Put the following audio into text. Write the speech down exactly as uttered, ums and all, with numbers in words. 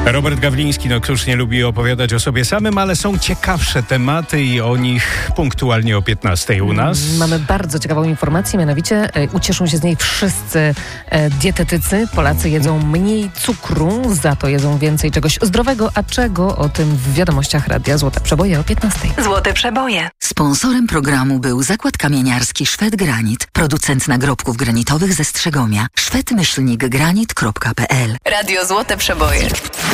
Robert Gawliński, no któż nie lubi opowiadać o sobie samym, ale są ciekawsze tematy i o nich punktualnie o piętnastej u nas. Mamy bardzo ciekawą informację, mianowicie e, ucieszą się z niej wszyscy e, dietetycy. Polacy jedzą mniej cukru, za to jedzą więcej czegoś zdrowego, a czego o tym w wiadomościach Radia Złote Przeboje o piętnastej. Złote Przeboje. Sponsorem programu był Zakład Kamieniarski Szwed Granit, producent nagrobków granitowych ze Strzegomia. szwed myślnik granit kropka p l. Radio Złote Przeboje.